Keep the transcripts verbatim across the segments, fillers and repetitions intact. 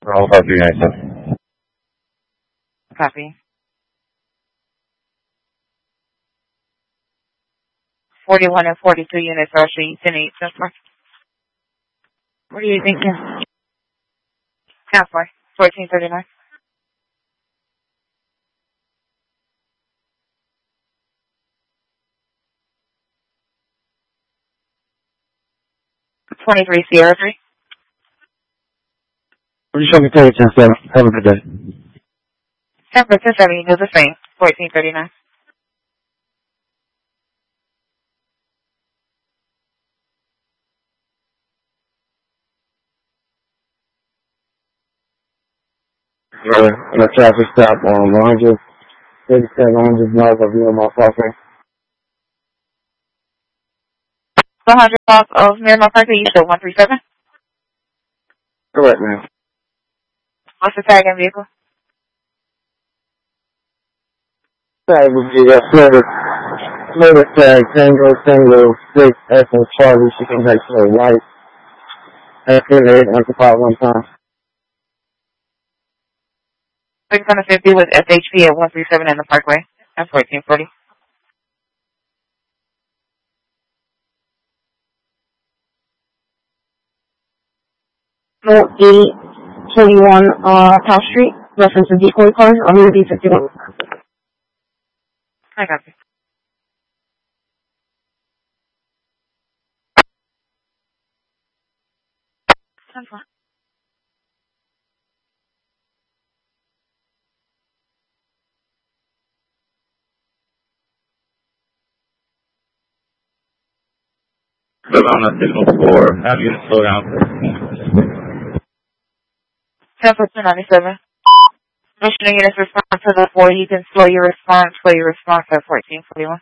I'll talk to you guys. Copy. forty-one and forty-two units are street, ten eight, ten four. What do you think? ten four, fourteen thirty-nine. twenty-three Sierra three. What you showing me ten seven? Have a good day. ten four, ten seven, you do the same. fourteen thirty-nine. Brother, on a traffic stop on one hundred thirty-seven hundred north of Miramar Parkway. one hundred off of Miramar Parkway, you said one three seven? Correct, ma'am. What's the tag and vehicle? Tag would be a Florida, Florida tag, Tango, Tango, six, S and Charlie, she can take to the right. After eight, after five one time. six fifty with S H P at one three seven in the Parkway at fourteen forty. eight twenty-one uh, South Street, reference to decoy cars, I'm going to be fifty-one. I got you. ten four. Slow down at signal four. Have you slow down? ten four two ninety-seven. Mission units respond to the four. You can slow your response, slow your response at fourteen forty-one.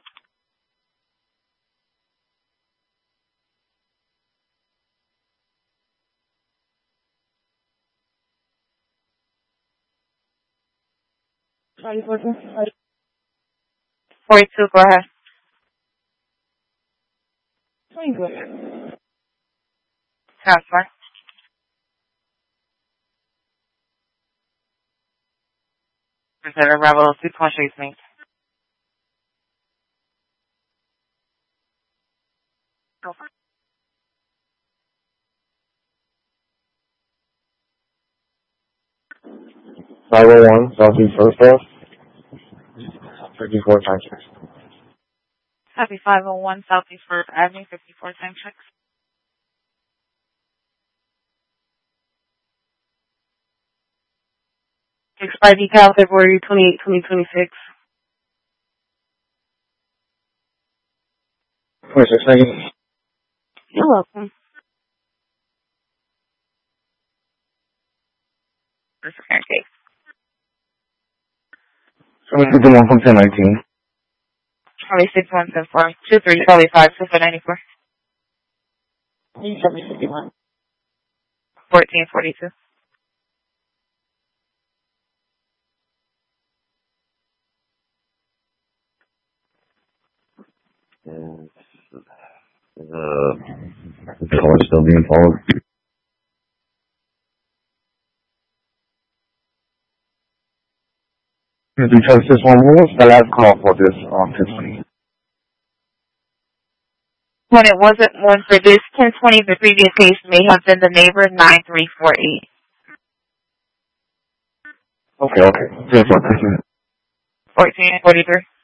forty-two, go ahead. Transfer. Consider Rebel two twenty me. five oh one, Southeast First Off. fifty-four times six. Happy five oh one Southeast First Avenue, fifty-four times six. Expired decal February twenty-eighth, twenty twenty-six. twenty-six seconds. You're welcome. This is current case. So we did the one from ten nineteen. twenty-six one seven four. two three Charlie five, six ninety-four. You said me fifty-one. fourteen forty-two. And uh, the car still being followed. Because this one was the last call for this on ten twenty. When it wasn't one for this ten twenty, the previous case may have been the neighbor nine three four eight. Okay, okay. Thank you. fourteen forty-three.